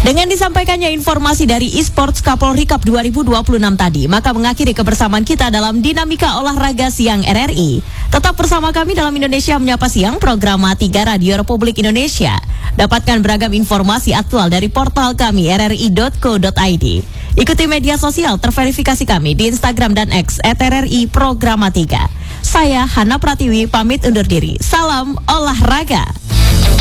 Dengan disampaikannya informasi dari eSports Kapolri Cup 2026 tadi, maka mengakhiri kebersamaan kita dalam Dinamika Olahraga Siang RRI. Tetap bersama kami dalam Indonesia Menyapa Siang, program 3 Radio Republik Indonesia. Dapatkan beragam informasi aktual dari portal kami rri.co.id. Ikuti media sosial terverifikasi kami di Instagram dan X @RRI Programa 3. Saya Hana Pratiwi pamit undur diri. Salam olahraga.